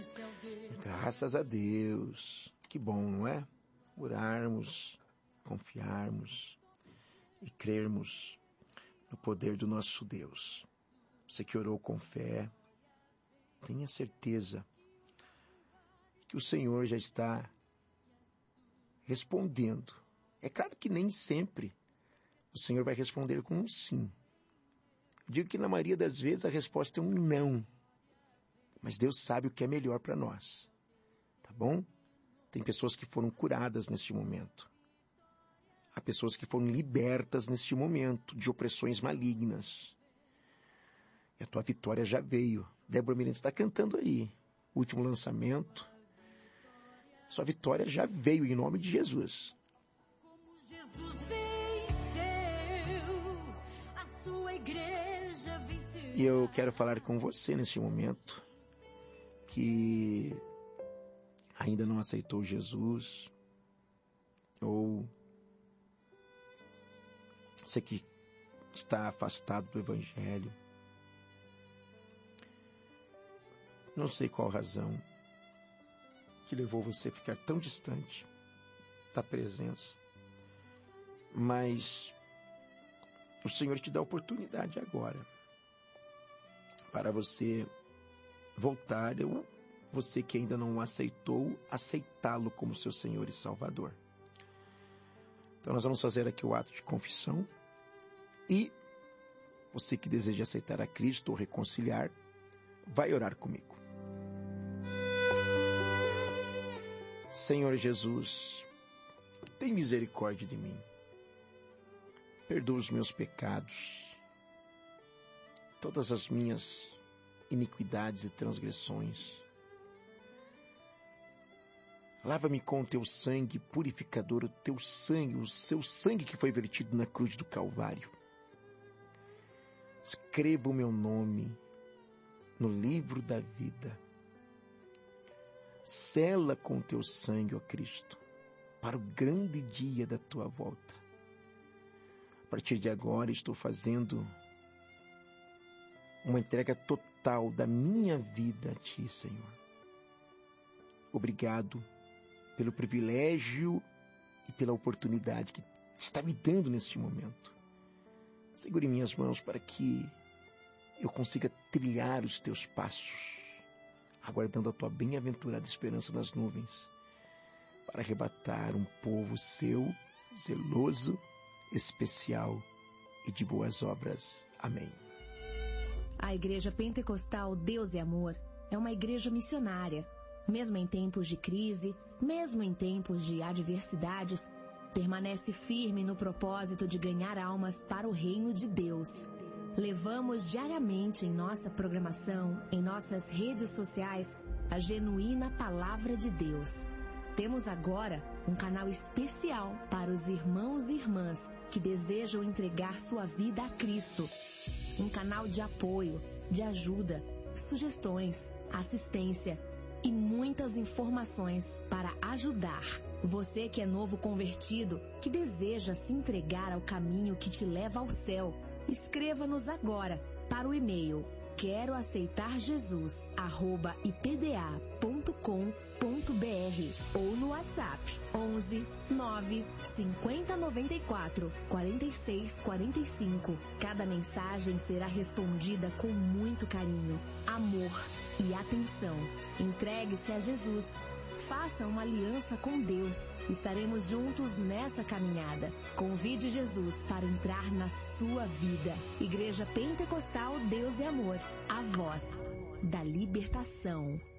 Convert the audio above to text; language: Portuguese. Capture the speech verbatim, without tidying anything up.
Graças a Deus. Que bom, não é? Orarmos, confiarmos e crermos no poder do nosso Deus. Você que orou com fé, tenha certeza que o Senhor já está respondendo. É claro que nem sempre o Senhor vai responder com um sim. Eu digo que na maioria das vezes a resposta é um não. Mas Deus sabe o que é melhor para nós. Tá bom? Tem pessoas que foram curadas neste momento. Há pessoas que foram libertas neste momento de opressões malignas. E a tua vitória já veio. Débora Miranda está cantando aí. Último lançamento. Sua vitória já veio em nome de Jesus. Como Jesus venceu, a sua igreja venceu. E eu quero falar com você neste momento que ainda não aceitou Jesus, ou você que está afastado do Evangelho. Não sei qual a razão que levou você a ficar tão distante da presença, mas o Senhor te dá a oportunidade agora para você voltar, ou você que ainda não o aceitou, aceitá-lo como seu Senhor e Salvador. Então nós vamos fazer aqui o ato de confissão, e você que deseja aceitar a Cristo ou reconciliar, vai orar comigo. Senhor Jesus, tem misericórdia de mim. Perdoa os meus pecados, todas as minhas iniquidades e transgressões. Lava-me com o teu sangue purificador, o teu sangue, o seu sangue que foi vertido na cruz do Calvário. Escreva o meu nome no livro da vida. Sela com o teu sangue, ó Cristo, para o grande dia da tua volta. A partir de agora estou fazendo uma entrega total da minha vida a ti, Senhor. Obrigado pelo privilégio e pela oportunidade que está me dando neste momento. Segure minhas mãos para que eu consiga trilhar os teus passos, aguardando a tua bem-aventurada esperança nas nuvens, para arrebatar um povo seu, zeloso, especial e de boas obras. Amém. A Igreja Pentecostal Deus e Amor é uma igreja missionária. Mesmo em tempos de crise, mesmo em tempos de adversidades, permanece firme no propósito de ganhar almas para o reino de Deus. Levamos diariamente em nossa programação, em nossas redes sociais, a genuína Palavra de Deus. Temos agora um canal especial para os irmãos e irmãs que desejam entregar sua vida a Cristo. Um canal de apoio, de ajuda, sugestões, assistência e muitas informações para ajudar. Você que é novo convertido, que deseja se entregar ao caminho que te leva ao céu, escreva-nos agora para o e-mail quero aceitar Jesus arroba i p d a ponto com ponto b r ou no WhatsApp onze nove cinquenta noventa e quatro quarenta e seis quarenta e cinco. Cada mensagem será respondida com muito carinho, amor e atenção. Entregue-se a Jesus. Faça uma aliança com Deus. Estaremos juntos nessa caminhada. Convide Jesus para entrar na sua vida. Igreja Pentecostal Deus e Amor. A voz da libertação.